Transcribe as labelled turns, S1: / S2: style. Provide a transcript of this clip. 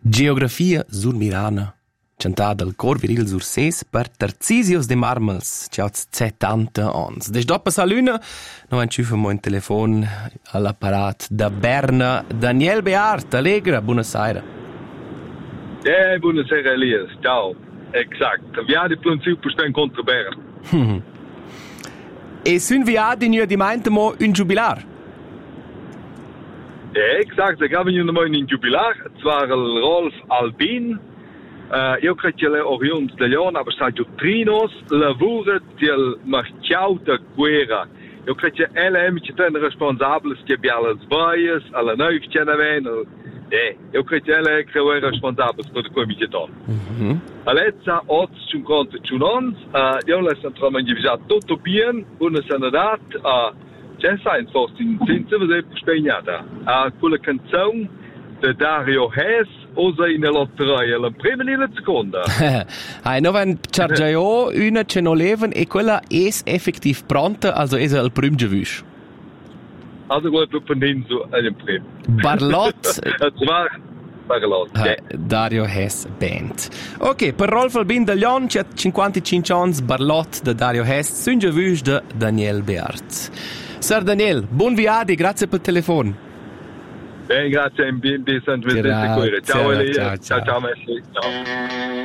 S1: Geografia sur Mirana. Cantada al cor viril sur ses per Tarcisius de Marmels, ciao 70 ans. Des dopo sa luna, no enciufamo in telefon all'apparat da Berna. Daniel Beart, Allegra, buonasera.
S2: Buonasera Elias, ciao. Exact. Via di principio per spendere contro Berna.
S1: E sun via di nu di meintemo un jubilar?
S2: Exact, ik heb een jubilaar. Het waren Rolf Albin. Io credo che le Orions de Leon, aber stato trinos, lavora del marciauta guerra. Io credo che LM ci tengono responsabili che abbiamo le sbaglias, alla noi che ne vengono. Io credo che LM è responsabile per quello che fanno. All'ezza, oggi ci conto ci non, io le sono mangiato tutto bene, una sanità, c'è science forse in senza vedere spegnata. Quella canzone di Dario Hess osa in lotteria la prima e la seconda.
S1: No van chargiao una che non leven e quella è effettiv pronta, also è il primo giuvis.
S2: Also gut per Ninzo al primo.
S1: Barlot.
S2: Barlot.
S1: Dario Hess Band. Ok, per Rolf Albin de Leon c'è 55 anni Barlot de Dario Hess, sun giuvis de Daniel Beart. Sir Daniel, buon viadi, grazie per il telefono.
S2: Grazie, ciao Elia. Ciao, messi. Ciao.